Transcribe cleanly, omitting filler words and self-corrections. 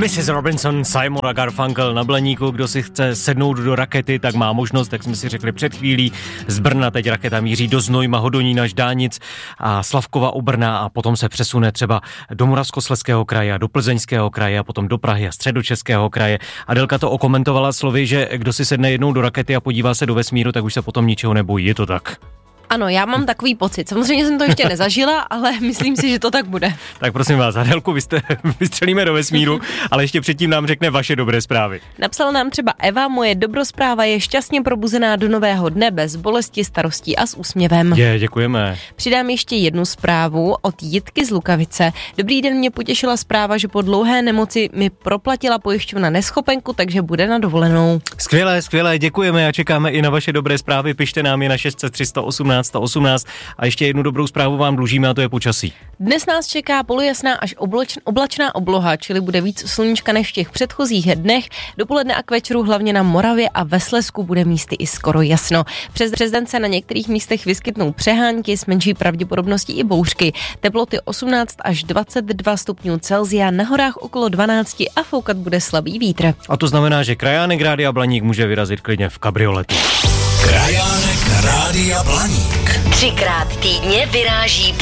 Mrs. Robinson, Simon a Garfunkel na Blaníku. Kdo si chce sednout do rakety, tak má možnost, tak jsme si řekli před chvílí. Z Brna teď raketa míří do Znojma, Hodonína, Ždánic a Slavkova u Brna a potom se přesune třeba do Moravskoslezského kraje, do Plzeňského kraje a potom do Prahy a Středočeského kraje. Adelka to okomentovala slovy, že kdo si sedne jednou do rakety a podívá se do vesmíru, tak už se potom ničeho nebojí. Je to tak? Ano, já mám takový pocit. Samozřejmě jsem to ještě nezažila, ale myslím si, že to tak bude. Tak prosím vás, Adelku, vystřelíme do vesmíru, ale ještě předtím nám řekne vaše dobré zprávy. Napsala nám třeba Eva, moje dobrospráva je šťastně probuzená do nového dne bez bolesti, starostí a s úsměvem. Děkujeme. Přidám ještě jednu zprávu od Jitky z Lukavice. Dobrý den, mě potěšila zpráva, že po dlouhé nemoci mi proplatila pojišťovna neschopenku, takže bude na dovolenou. Skvělé, děkujeme a čekáme i na vaše dobré zprávy. Pište nám je na 600 318 118 a ještě jednu dobrou zprávu vám dlužíme a to je počasí. Dnes nás čeká polojasná až oblačná obloha, čili bude víc sluníčka než v těch předchozích dnech. Dopoledne a k večeru hlavně na Moravě a ve Slezsku bude místy i skoro jasno. Přes den se na některých místech vyskytnou přehánky s menší pravděpodobností i bouřky. Teploty 18 až 22 stupňů Celsia, na horách okolo 12 a foukat bude slabý vítr. A to znamená, že krajánek Rádia Blaník může vyrazit klidně v kabrioletu. Krajánek Rádia Blaník 3krát týdně vyráží